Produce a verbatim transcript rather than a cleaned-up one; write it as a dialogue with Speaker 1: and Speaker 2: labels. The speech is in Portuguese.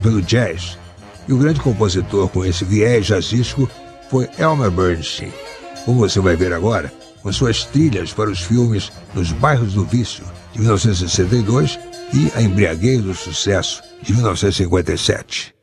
Speaker 1: pelo jazz. E o grande compositor com esse viés jazzístico foi Elmer Bernstein, como você vai ver agora, com suas trilhas para os filmes Nos Bairros do Vício, de mil novecentos e sessenta e dois, e A Embriaguez do Sucesso, de mil novecentos e cinquenta e sete.